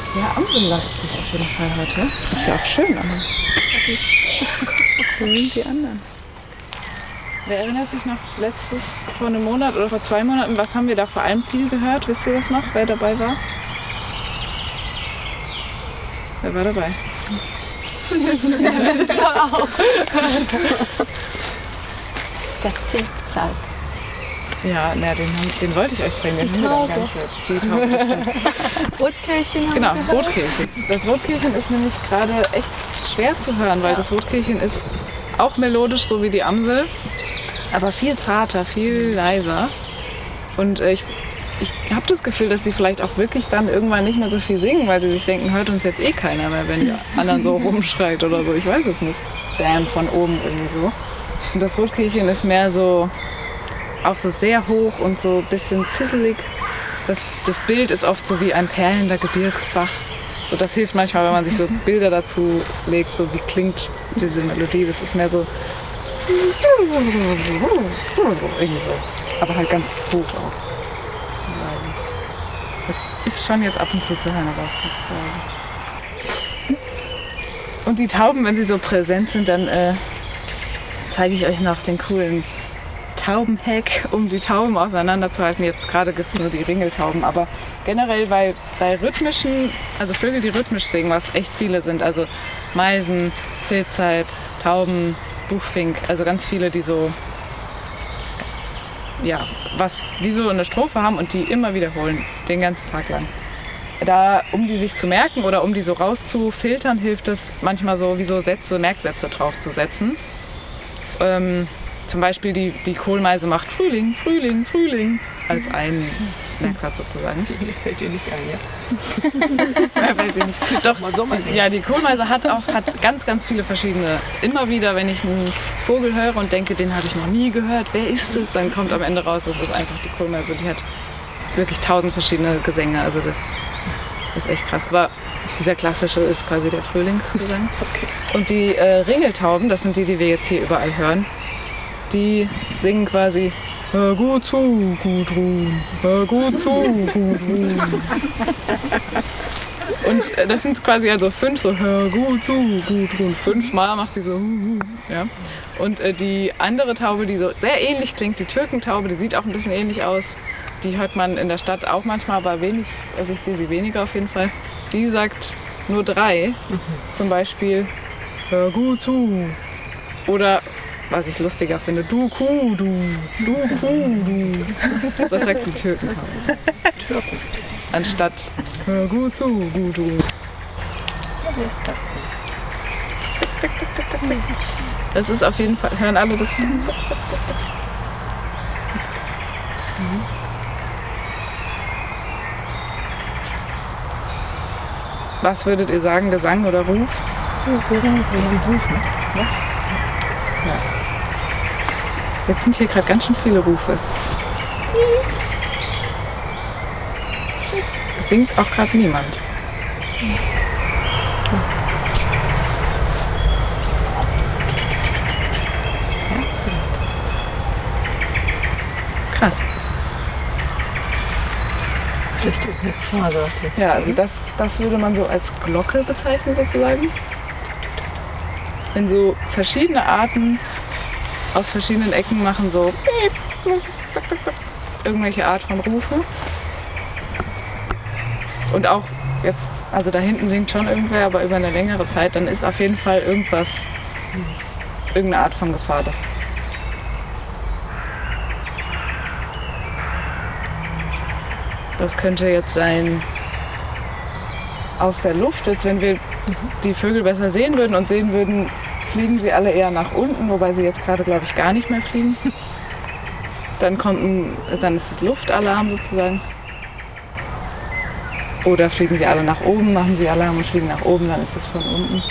sehr amsellastig auf jeden Fall heute. Ist ja auch schön, aber wo sind die anderen? Wer erinnert sich noch vor einem Monat oder vor 2 Monaten, was haben wir da vor allem viel gehört? Wisst ihr das noch, wer dabei war? Wer war dabei? Der Zinkzahl. Ja, den wollte ich euch zeigen. Den haben wir dann ganz gehört. Die Taube, das stimmt. Rotkehlchen haben Genau, wir gehört. Rotkehlchen. Das Rotkehlchen ist nämlich gerade echt schwer zu hören, weil das Rotkehlchen ist auch melodisch, so wie die Amsel, aber viel zarter, viel leiser. Und ich habe das Gefühl, dass sie vielleicht auch wirklich dann irgendwann nicht mehr so viel singen, weil sie sich denken, hört uns jetzt eh keiner mehr, wenn der anderen so rumschreit oder so. Ich weiß es nicht. Bam, von oben irgendwie so. Und das Rotkehlchen ist mehr so, auch so sehr hoch und so ein bisschen zisselig. Das Bild ist oft so wie ein perlender Gebirgsbach. So, das hilft manchmal, wenn man sich so Bilder dazu legt, so wie klingt diese Melodie. Das ist mehr so irgendwie so, aber halt ganz hoch auch. Das ist schon jetzt ab und zu hören, aber auch nicht. Und die Tauben, wenn sie so präsent sind, dann zeige ich euch noch den coolen Taubenhack, um die Tauben auseinanderzuhalten. Jetzt gerade gibt es nur die Ringeltauben, aber generell bei rhythmischen, also Vögel, die rhythmisch singen, was echt viele sind, also Meisen, Zilpzalp, Tauben, Buchfink, also ganz viele, die so, ja, wie so eine Strophe haben und die immer wiederholen, den ganzen Tag lang. Da, um die sich zu merken oder um die so rauszufiltern, hilft es manchmal so, wie so Merksätze draufzusetzen. Zum Beispiel die Kohlmeise macht Frühling, Frühling, Frühling als einen Merksatz sozusagen. Fällt dir nicht ein, ja? Fällt dir nicht. Doch, ja, die Kohlmeise hat ganz, ganz viele verschiedene. Immer wieder, wenn ich einen Vogel höre und denke, den habe ich noch nie gehört, wer ist es? Dann kommt am Ende raus, das ist einfach die Kohlmeise. Die hat wirklich 1000 verschiedene Gesänge, also das ist echt krass. Aber dieser klassische ist quasi der Frühlingsgesang. Okay. Und die Ringeltauben, das sind die wir jetzt hier überall hören, die singen quasi hör gut zu, Gudrun, hör gut zu, Gudrun. Und das sind quasi also 5 so hör gut zu, Gudrun. 5-mal macht die so ja. Und die andere Taube, die so sehr ähnlich klingt, die Türkentaube, die sieht auch ein bisschen ähnlich aus. Die hört man in der Stadt auch manchmal, aber wenig, also ich sehe sie weniger auf jeden Fall. Die sagt nur 3, zum Beispiel hör gut zu. Oder was ich lustiger finde, du Kuh, du Kuh, du. Das sagt die Türkentaube. Anstatt hör gut zu, gut du. Wie ist das denn? Das ist auf jeden Fall, hören alle das? Was würdet ihr sagen, Gesang oder Ruf? Ruf, ne? Ja. Jetzt sind hier gerade ganz schön viele Rufe. Es singt auch gerade niemand. Krass. Vielleicht irgendeine Fahrrad jetzt. Ja, also das würde man so als Glocke bezeichnen sozusagen. Wenn so verschiedene Arten aus verschiedenen Ecken machen so irgendwelche Art von Rufe. Und auch jetzt, also da hinten singt schon irgendwer, aber über eine längere Zeit, dann ist auf jeden Fall irgendeine Art von Gefahr. Das könnte jetzt sein aus der Luft, jetzt wenn wir die Vögel besser sehen würden und sehen würden, fliegen sie alle eher nach unten, wobei sie jetzt gerade, glaube ich, gar nicht mehr fliegen. Dann ist es Luftalarm sozusagen. Oder fliegen sie alle nach oben, machen sie Alarm und fliegen nach oben, dann ist es von unten.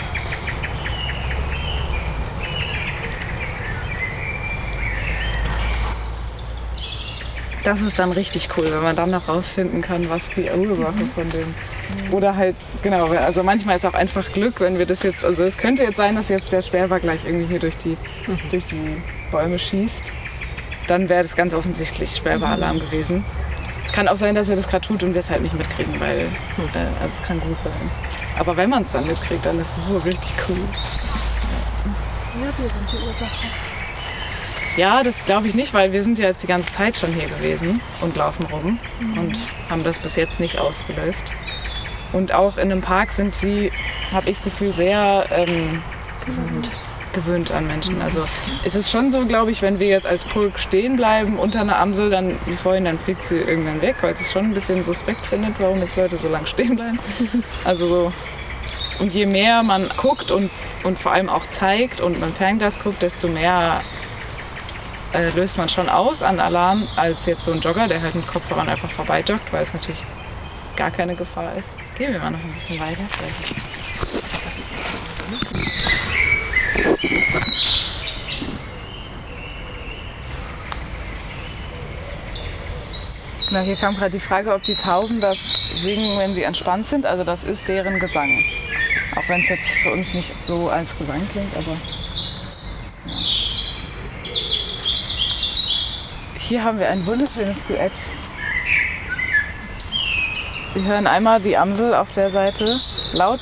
Das ist dann richtig cool, wenn man dann noch rausfinden kann, was die Ursache von dem. Oder halt, genau, also manchmal ist auch einfach Glück, wenn wir das jetzt, also es könnte jetzt sein, dass jetzt der Sperber gleich irgendwie hier durch die Bäume schießt. Dann wäre das ganz offensichtlich Sperber-Alarm gewesen. Kann auch sein, dass er das gerade tut und wir es halt nicht mitkriegen, weil also es kann gut sein. Aber wenn man es dann mitkriegt, dann ist es so richtig cool. Ja, wir sind die Ursache. Ja, das glaube ich nicht, weil wir sind ja jetzt die ganze Zeit schon hier gewesen und laufen rum und haben das bis jetzt nicht ausgelöst. Und auch in einem Park sind sie, habe ich das Gefühl, sehr gewöhnt an Menschen. Also es ist schon so, glaube ich, wenn wir jetzt als Pulk stehen bleiben unter einer Amsel, dann wie vorhin, dann fliegt sie irgendwann weg, weil es schon ein bisschen suspekt findet, warum jetzt Leute so lange stehen bleiben. Also so. Und je mehr man guckt und vor allem auch zeigt und mit dem Fernglas guckt, desto mehr löst man schon aus an Alarm, als jetzt so ein Jogger, der halt mit Kopfhörern einfach vorbeijoggt, weil es natürlich gar keine Gefahr ist. Gehen wir mal noch ein bisschen weiter. Na, hier kam gerade die Frage, ob die Tauben das singen, wenn sie entspannt sind. Also das ist deren Gesang. Auch wenn es jetzt für uns nicht so als Gesang klingt, aber... Hier haben wir ein wunderschönes Duett. Wir hören einmal die Amsel auf der Seite laut